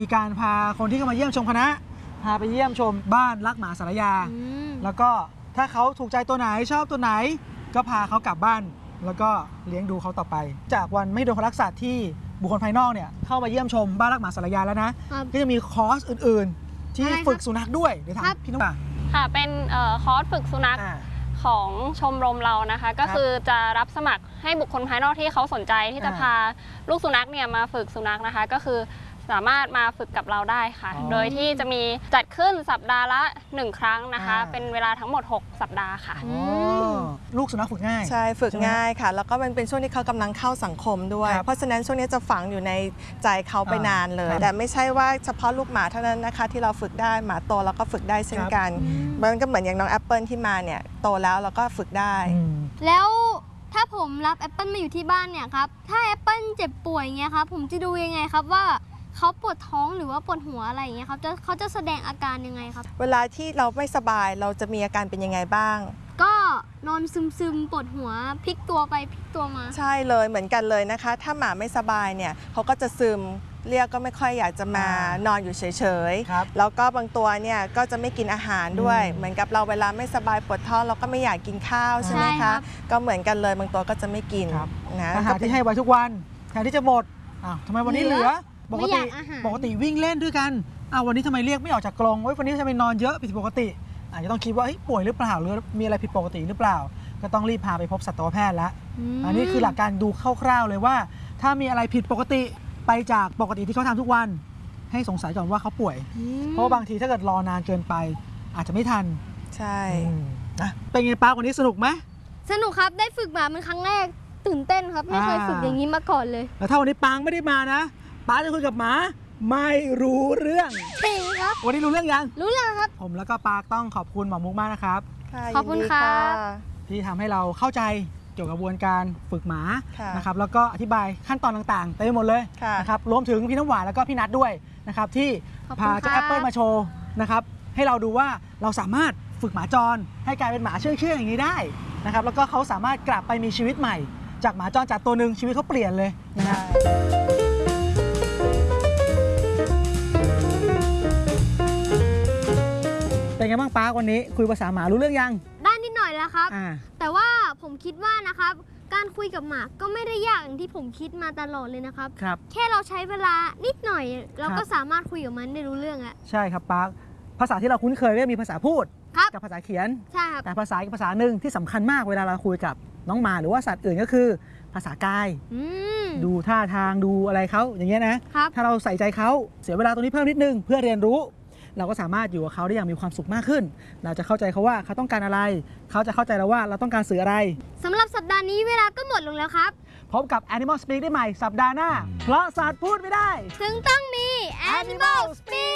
มีการพาคนที่เข้ามาเยี่ยมชมคณะพาไปเยี่ยมชมบ้านรักหมาสารยาแล้วก็ถ้าเขาถูกใจตัวไหนชอบตัวไหนก็พาเขากลับบ้านแล้วก็เลี้ยงดูเขาต่อไปจากวันไม่โดนคนรักสัตว์ที่บุคคลภายนอกเนี่ยเข้ามาเยี่ยมชมบ้านรักหมาสารยาแล้วนะก็จะมีคอร์สอื่นๆที่ฝึกสุนัขด้วยเดี๋ยวถามพี่น้องค่ะเป็นคอร์สฝึกสุนัขของชมรมเรานะคะก็คือจะรับสมัครให้บุคคลภายนอกที่เขาสนใจที่จะพาลูกสุนัขเนี่ยมาฝึกสุนัขนะคะก็คือสามารถมาฝึกกับเราได้ค่ะโดยที่จะมีจัดขึ้นสัปดาห์ละ1ครั้งนะคะเป็นเวลาทั้งหมด6สัปดาห์ค่ะลูกสุนัขฝึกง่ายใช่ฝึกง่ายค่ะแล้วก็มันเป็นช่วงที่เขากำลังเข้าสังคมด้วยเพราะฉะนั้นช่วงนี้จะฝังอยู่ในใจเขาไปนานเลยแต่ไม่ใช่ว่าเฉพาะลูกหมาเท่านั้นนะคะที่เราฝึกได้หมาโตเราก็ฝึกได้เช่นกันมันก็เหมือนอย่างน้องแอปเปิลที่มาเนี่ยโตแล้วเราก็ฝึกได้แล้วถ้าผมรับแอปเปิลมาอยู่ที่บ้านเนี่ยครับถ้าแอปเปิลเจ็บป่วยเงี้ยครับผมจะดูยังไงครับว่าเขาปวดท้องหรือว่าปวดหัวอะไรอย่างเงี้ยครับเขาจะแสดงอาการยังไงครับเวลาที่เราไม่สบายเราจะมีอาการเป็นยังไงบ้างก็นอนซึมๆปวดหัวพลิกตัวไปพลิกตัวมาใช่เลยเหมือนกันเลยนะคะถ้าหมาไม่สบายเนี่ยเขาก็จะซึมเรียกก็ไม่ค่อยอยากจะมานอนอยู่เฉยๆแล้วก็บางตัวเนี่ยก็จะไม่กินอาหารด้วยเหมือนกับเราเวลาไม่สบายปวดท้องเราก็ไม่อยากกินข้าวใช่ไหมคะก็เหมือนกันเลยบางตัวก็จะไม่กินนะอาหารที่ให้ไว้ทุกวันแทนที่จะหมดทำไมวันนี้เหลือปกติวิ่งเล่นด้วยกันวันนี้ทำไมเรียกไม่ออกจากกรงวันนี้ทำไมนอนเยอะผิดปกติอาจจะต้องคิดว่าป่วยหรือเปล่าหรือมีอะไรผิดปกติหรือเปล่าก็ต้องรีบพาไปพบสัตวแพทย์แล้วอันนี้คือหลักการดูคร่าวๆเลยว่าถ้ามีอะไรผิดปกติไปจากปกติที่เขาทำทุกวันให้สงสัยก่อนว่าเขาป่วยเพราะบางทีถ้าเกิดรอนานเกินไปอาจจะไม่ทันใช่เป็นไงป้าวันนี้สนุกไหมสนุกครับได้ฝึกหมาเป็นครั้งแรกตื่นเต้นครับไม่เคยฝึกอย่างนี้มาก่อนเลยแล้วถ้าวันนี้ปางไม่ได้มานะป้าจะคุยกับหมาไม่รู้เรื่องจริงครับวันนี้รู้เรื่องยังรู้แล้วครับผมแล้วก็ปาต้องขอบคุณหมอมุกมากนะครับขอบคุณครับที่ทำให้เราเข้าใจเกี่ยวกับกระบวนการฝึกหมานะครับแล้วก็อธิบายขั้นตอนต่างๆเต็มไปหมดเลยนะครับรวมถึงพี่น้ำหวานแล้วก็พี่นัทด้วยนะครับที่พาเจ้าแอปเปิลมาโชว์นะครับให้เราดูว่าเราสามารถฝึกหมาจรให้กลายเป็นหมาเชื่องๆอย่างนี้ได้นะครับแล้วก็เขาสามารถกลับไปมีชีวิตใหม่จากหมาจรจากตัวหนึ่งชีวิตเขาเปลี่ยนเลยนะครับเป็นไงบ้างป้าวันนี้คุยภาษาหมารู้เรื่องยังได้นิดหน่อยแล้วครับแต่ว่าผมคิดว่านะครับการคุยกับหมาก็ไม่ได้ยากอย่างที่ผมคิดมาตลอดเลยนะครับแค่เราใช้เวลานิดหน่อยเราก็สามารถคุยกับมันได้รู้เรื่องแล้วใช่ครับป้าภาษาที่เราคุ้นเคยก็มีภาษาพูดกับภาษาเขียนใช่ครับแต่ภาษาอีกภาษาหนึ่งที่สำคัญมากเวลาเราคุยกับน้องหมาหรือว่าสัตว์อื่นก็คือภาษากายดูท่าทางดูอะไรเขาอย่างเงี้ยนะถ้าเราใส่ใจเขาเสียเวลาตรงนี้เพิ่มนิดนึงเพื่อเรียนรู้เราก็สามารถอยู่กับเขาได้อย่างมีความสุขมากขึ้นเราจะเข้าใจเขาว่าเขาต้องการอะไรเขาจะเข้าใจเราว่าเราต้องการสื่ออะไรสำหรับสัปดาห์นี้เวลาก็หมดลงแล้วครับพบกับ Animal Speak ได้ใหม่สัปดาห์หน้าเพราะสัตว์พูดไม่ได้ถึงต้องมี Animal Speak